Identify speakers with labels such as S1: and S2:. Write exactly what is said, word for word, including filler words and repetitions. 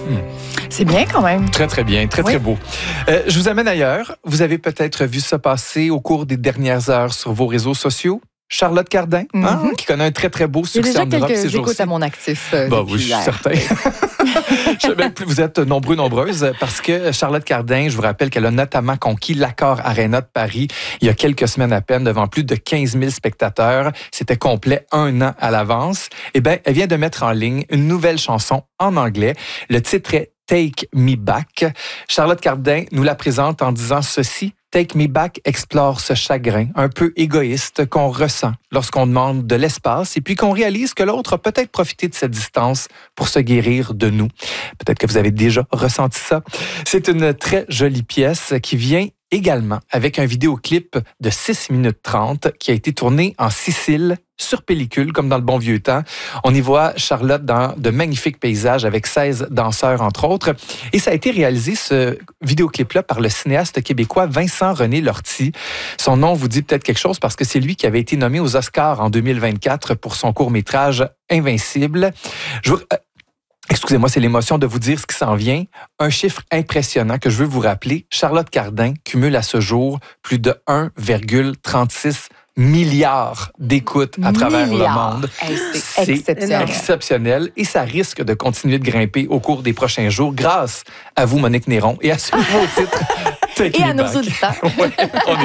S1: Hmm. C'est bien quand même.
S2: Très, très bien. Très, oui. très beau. Euh, je vous amène ailleurs. Vous avez peut-être vu ça passer au cours des dernières heures sur vos réseaux sociaux. Charlotte Cardin, mm-hmm. hein, qui connaît un très, très beau succès en Europe ces jours-ci.
S1: Il y a déjà quelques écoutes à mon actif. Euh,
S2: bah, oui, je suis certain. Je sais même plus, vous êtes nombreux, nombreuses, parce que Charlotte Cardin, je vous rappelle qu'elle a notamment conquis l'Accor Arena de Paris il y a quelques semaines à peine, devant plus de quinze mille spectateurs. C'était complet un an à l'avance. Eh bien, elle vient de mettre en ligne une nouvelle chanson en anglais. Le titre est Take Me Back. Charlotte Cardin nous la présente en disant ceci. Take Me Back explore ce chagrin un peu égoïste qu'on ressent lorsqu'on demande de l'espace et puis qu'on réalise que l'autre a peut-être profité de cette distance pour se guérir de nous. Peut-être que vous avez déjà ressenti ça. C'est une très jolie pièce qui vient également avec un vidéoclip de six minutes trente qui a été tourné en Sicile sur pellicule, comme dans le bon vieux temps. On y voit Charlotte dans de magnifiques paysages avec seize danseurs, entre autres. Et ça a été réalisé, ce vidéoclip-là, par le cinéaste québécois Vincent-René Lortie. Son nom vous dit peut-être quelque chose parce que c'est lui qui avait été nommé aux Oscars en deux mille vingt-quatre pour son court-métrage Invincible. Je vous... Excusez-moi, c'est l'émotion de vous dire ce qui s'en vient. Un chiffre impressionnant que je veux vous rappeler. Charlotte Cardin cumule à ce jour plus de un virgule trente-six milliards d'écoutes à travers
S1: milliards.
S2: le monde.
S1: Hey, c'est exceptionnel.
S2: exceptionnel et ça risque de continuer de grimper au cours des prochains jours grâce à vous, Monique Néron, et à ce nouveau titre.
S1: Et à nos auditeurs.
S2: Ouais, on est